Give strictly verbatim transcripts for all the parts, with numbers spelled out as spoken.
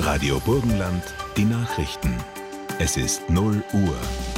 Radio Burgenland, die Nachrichten. Es ist null Uhr.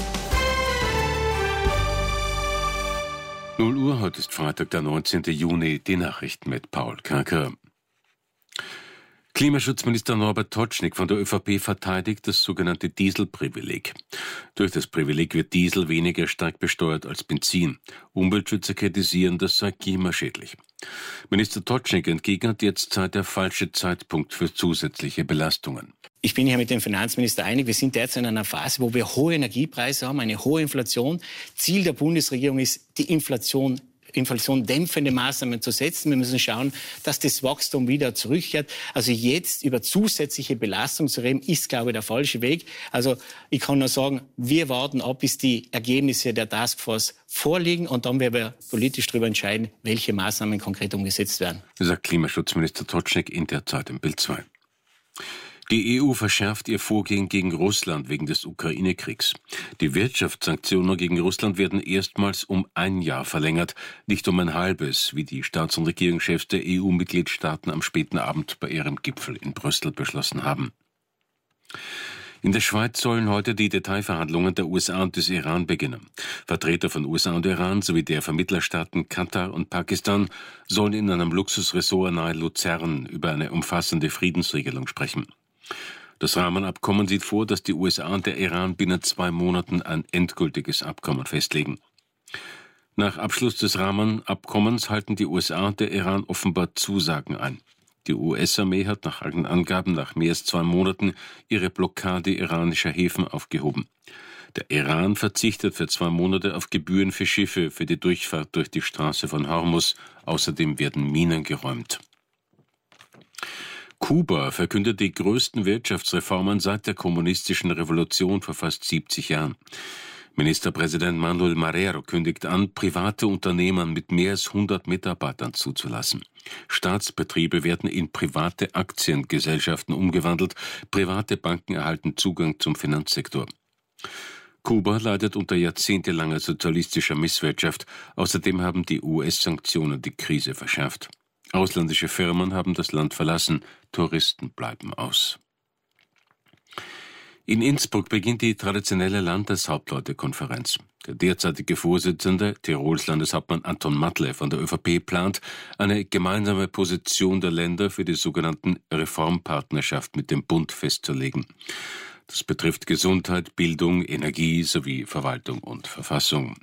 null Uhr, heute ist Freitag, der neunzehnten Juni, die Nachrichten mit Paul Karker. Klimaschutzminister Norbert Totschnig von der ÖVP verteidigt das sogenannte Dieselprivileg. Durch das Privileg wird Diesel weniger stark besteuert als Benzin. Umweltschützer kritisieren, das sei klimaschädlich. Minister Totschnig entgegnet, jetzt sei der falsche Zeitpunkt für zusätzliche Belastungen. Ich bin ja mit dem Finanzminister einig, wir sind derzeit in einer Phase, wo wir hohe Energiepreise haben, eine hohe Inflation. Ziel der Bundesregierung ist, die Inflation Inflation dämpfende Maßnahmen zu setzen. Wir müssen schauen, dass das Wachstum wieder zurückkehrt. Also jetzt über zusätzliche Belastung zu reden, ist, glaube ich, der falsche Weg. Also ich kann nur sagen, wir warten ab, bis die Ergebnisse der Taskforce vorliegen und dann werden wir politisch darüber entscheiden, welche Maßnahmen konkret umgesetzt werden. Das sagt Klimaschutzminister Totschnig in der Zeit im Bild zwei. Die E U verschärft ihr Vorgehen gegen Russland wegen des Ukraine-Kriegs. Die Wirtschaftssanktionen gegen Russland werden erstmals um ein Jahr verlängert, nicht um ein halbes, wie die Staats- und Regierungschefs der E U-Mitgliedstaaten am späten Abend bei ihrem Gipfel in Brüssel beschlossen haben. In der Schweiz sollen heute die Detailverhandlungen der U S A und des Iran beginnen. Vertreter von U S A und Iran sowie der Vermittlerstaaten Katar und Pakistan sollen in einem Luxusressort nahe Luzern über eine umfassende Friedensregelung sprechen. Das Rahmenabkommen sieht vor, dass die U S A und der Iran binnen zwei Monaten ein endgültiges Abkommen festlegen. Nach Abschluss des Rahmenabkommens halten die U S A und der Iran offenbar Zusagen ein. Die U S-Armee hat nach eigenen Angaben nach mehr als zwei Monaten ihre Blockade iranischer Häfen aufgehoben. Der Iran verzichtet für zwei Monate auf Gebühren für Schiffe für die Durchfahrt durch die Straße von Hormuz. Außerdem werden Minen geräumt. Kuba verkündet die größten Wirtschaftsreformen seit der kommunistischen Revolution vor fast siebzig Jahren. Ministerpräsident Manuel Marrero kündigt an, private Unternehmen mit mehr als hundert Mitarbeitern zuzulassen. Staatsbetriebe werden in private Aktiengesellschaften umgewandelt, private Banken erhalten Zugang zum Finanzsektor. Kuba leidet unter jahrzehntelanger sozialistischer Misswirtschaft. Außerdem haben die U S-Sanktionen die Krise verschärft. Ausländische Firmen haben das Land verlassen, Touristen bleiben aus. In Innsbruck beginnt die traditionelle Landeshauptleutekonferenz. Der derzeitige Vorsitzende, Tirols Landeshauptmann Anton Matle von der ÖVP, plant, eine gemeinsame Position der Länder für die sogenannten Reformpartnerschaft mit dem Bund festzulegen. Das betrifft Gesundheit, Bildung, Energie sowie Verwaltung und Verfassung.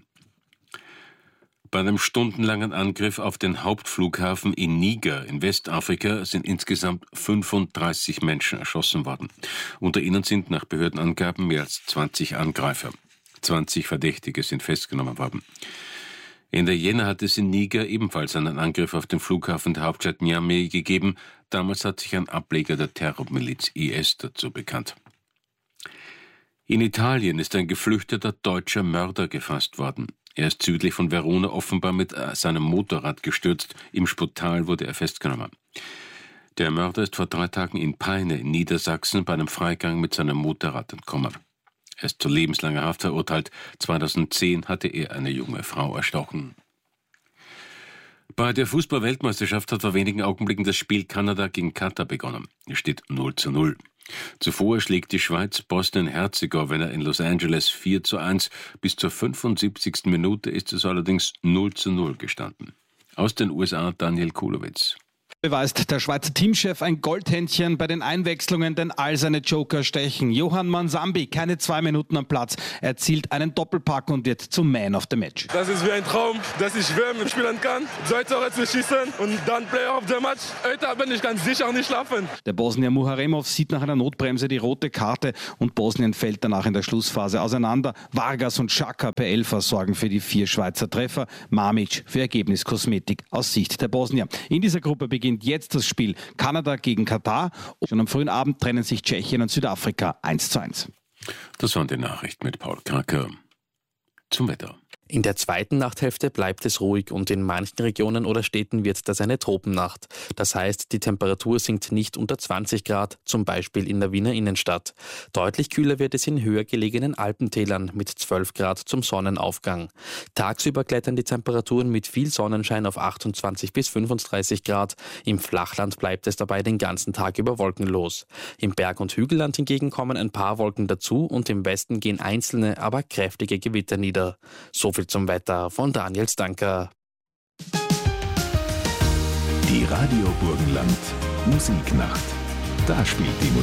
Bei einem stundenlangen Angriff auf den Hauptflughafen in Niger in Westafrika sind insgesamt fünfunddreißig Menschen erschossen worden. Unter ihnen sind nach Behördenangaben mehr als zwanzig Angreifer. zwanzig Verdächtige sind festgenommen worden. Ende Jänner hat es in Niger ebenfalls einen Angriff auf den Flughafen der Hauptstadt Niamey gegeben. Damals hat sich ein Ableger der Terrormiliz I S dazu bekannt. In Italien ist ein geflüchteter deutscher Mörder gefasst worden. Er ist südlich von Verona offenbar mit seinem Motorrad gestürzt. Im Spital wurde er festgenommen. Der Mörder ist vor drei Tagen in Peine in Niedersachsen bei einem Freigang mit seinem Motorrad entkommen. Er ist zu lebenslanger Haft verurteilt. zweitausendzehn hatte er eine junge Frau erstochen. Bei der Fußball-Weltmeisterschaft hat vor wenigen Augenblicken das Spiel Kanada gegen Katar begonnen. Es steht null zu null. Zuvor schlägt die Schweiz Bosnien-Herzegowina in Los Angeles vier zu eins. Bis zur fünfundsiebzigsten Minute ist es allerdings null zu null gestanden. Aus den U S A Daniel Kulowitz. Beweist der Schweizer Teamchef ein Goldhändchen bei den Einwechslungen, denn all seine Joker stechen. Johann Mansambi, keine zwei Minuten am Platz, erzielt einen Doppelpack und wird zum Man of the Match. Das ist wie ein Traum, dass ich W M spielen kann, zwei Tore zu schießen und dann Player of the Match. Heute bin ich ganz sicher nicht schlafen. Der Bosnier Muharemov sieht nach einer Notbremse die rote Karte und Bosnien fällt danach in der Schlussphase auseinander. Vargas und Xhaka per Elfer sorgen für die vier Schweizer Treffer, Mamic für Ergebniskosmetik aus Sicht der Bosnier. In dieser Gruppe beginnt jetzt das Spiel Kanada gegen Katar. Schon am frühen Abend trennen sich Tschechien und Südafrika eins zu eins. Das waren die Nachrichten mit Paul Karker. Zum Wetter. In der zweiten Nachthälfte bleibt es ruhig und in manchen Regionen oder Städten wird das eine Tropennacht. Das heißt, die Temperatur sinkt nicht unter zwanzig Grad, zum Beispiel in der Wiener Innenstadt. Deutlich kühler wird es in höher gelegenen Alpentälern mit zwölf Grad zum Sonnenaufgang. Tagsüber klettern die Temperaturen mit viel Sonnenschein auf achtundzwanzig bis fünfunddreißig Grad. Im Flachland bleibt es dabei den ganzen Tag über wolkenlos. Im Berg- und Hügelland hingegen kommen ein paar Wolken dazu und im Westen gehen einzelne, aber kräftige Gewitter nieder. So viel zum Wetter von Daniel Stanker. Die Radio Burgenland Musiknacht. Da spielt die Musik.